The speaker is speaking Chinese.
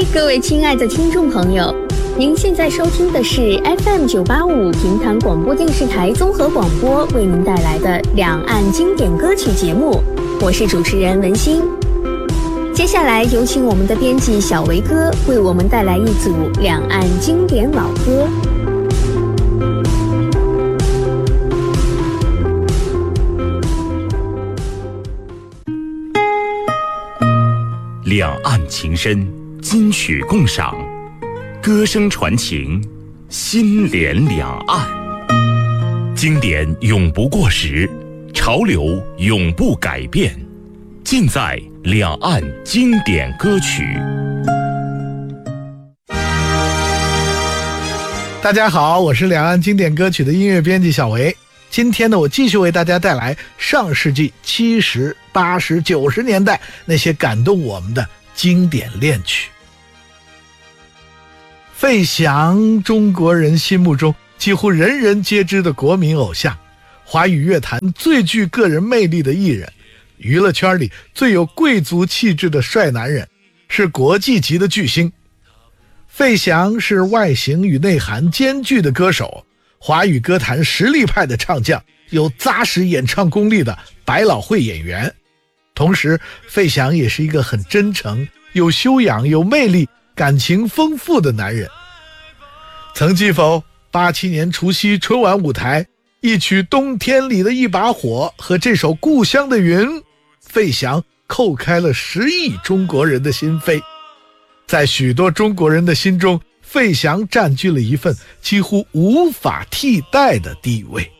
各位亲爱的听众朋友，您现在收听的是 FM985 平潭广播电视台综合广播为您带来的两岸经典歌曲节目，我是主持人文心。接下来有请我们的编辑小维哥为我们带来一组两岸经典老歌。 两岸情深，金曲共赏，歌声传情，心连两岸。经典永不过时，潮流永不改变，尽在两岸经典歌曲。 大家好，我是两岸经典歌曲的音乐编辑小维。今天呢，我继续为大家带来上世纪70、80、90年代那些感动我们的经典恋曲。费翔，中国人心目中几乎人人皆知的国民偶像，华语乐坛最具个人魅力的艺人，娱乐圈里最有贵族气质的帅男人，是国际级的巨星。费翔是外形与内涵兼具的歌手，华语歌坛实力派的唱将，有扎实演唱功力的百老汇演员。同时，费翔也是一个很真诚、有修养、有魅力、感情丰富的男人。曾记否？87年除夕春晚舞台，一曲《冬天里的一把火》和这首《故乡的云》，费翔叩开了10亿中国人的心扉。在许多中国人的心中，费翔占据了一份几乎无法替代的地位。